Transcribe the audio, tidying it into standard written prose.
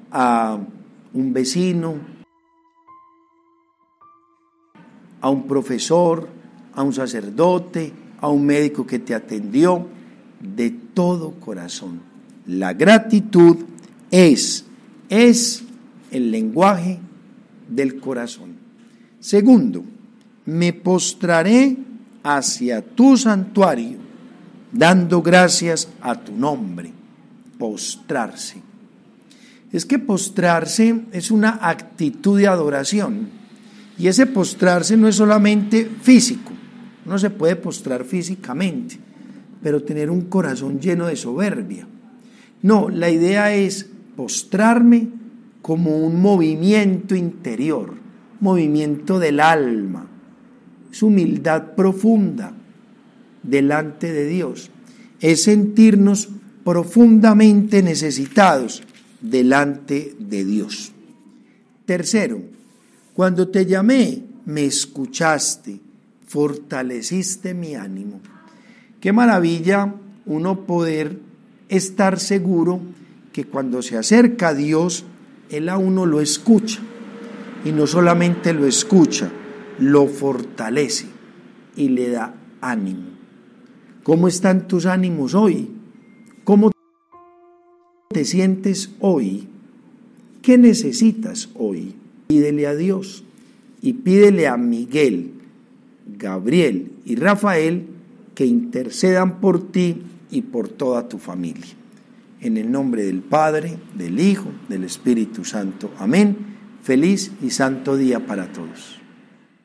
a un vecino, a un profesor, a un sacerdote, a un médico que te atendió, de todo corazón. La gratitud es el lenguaje del corazón. Segundo, me postraré hacia tu santuario, dando gracias a tu nombre. Postrarse. Es que postrarse es una actitud de adoración. Y ese postrarse no es solamente físico. No se puede postrar físicamente, pero tener un corazón lleno de soberbia. No, la idea es postrarme como un movimiento interior, movimiento del alma. Es humildad profunda delante de Dios. Es sentirnos profundamente necesitados delante de Dios. Tercero, cuando te llamé, me escuchaste, fortaleciste mi ánimo. Qué maravilla uno poder estar seguro que cuando se acerca a Dios, Él a uno lo escucha. Y no solamente lo escucha, lo fortalece y le da ánimo. ¿Cómo están tus ánimos hoy? ¿Cómo te sientes hoy? ¿Qué necesitas hoy? Pídele a Dios y pídele a Miguel, Gabriel y Rafael que intercedan por ti y por toda tu familia. En el nombre del Padre, del Hijo, del Espíritu Santo. Amén. Feliz y santo día para todos.